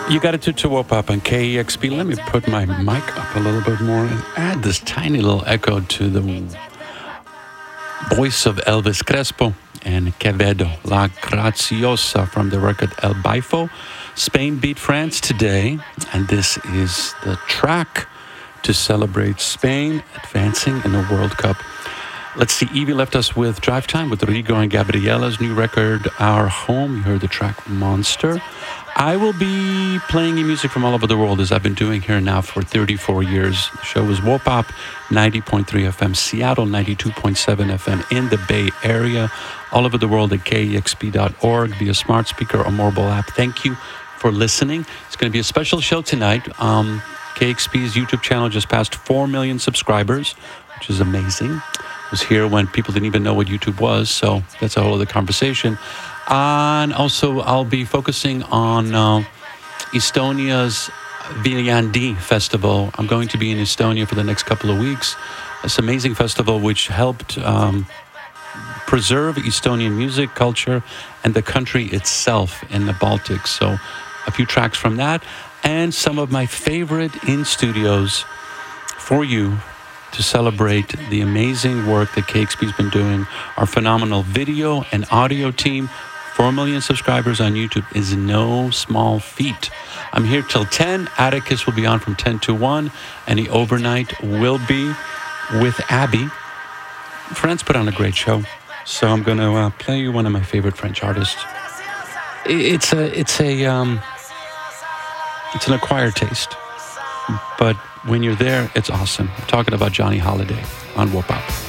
You got it to Wop Up on KEXP. Let me put my mic up a little bit more and add this tiny little echo to the voice of Elvis Crespo and Quevedo, La Graciosa from the record El Baifo. Spain beat France today, and this is the track to celebrate Spain advancing in the World Cup. Let's see, Evie left us with Drive Time with Rodrigo and Gabriela's new record, Our Home. You heard the track Monster. I will be playing you music from all over the world, as I've been doing here now for 34 years. The show is Wop Up, 90.3 FM, Seattle, 92.7 FM in the Bay Area, all over the world at KEXP.org via smart speaker or mobile app. Thank you for listening. It's going to be a special show tonight. KEXP's YouTube channel just passed 4 million subscribers, which is amazing. I was here when people didn't even know what YouTube was, so that's a whole other conversation. And also, I'll be focusing on Estonia's Viljandi Festival. I'm going to be in Estonia for the next couple of weeks. This amazing festival which helped preserve Estonian music, culture, and the country itself in the Baltics. So a few tracks from that, and some of my favorite in-studios for you to celebrate the amazing work that KEXP's been doing. Our phenomenal video and audio team. 4 million subscribers on YouTube is no small feat. I'm here till 10. Atticus will be on from 10 to 1. And the overnight will be with Abby. France put on a great show. So I'm going to play you one of my favorite French artists. It's an acquired taste. But when you're there, it's awesome. I'm talking about Johnny Holiday on Wop Up.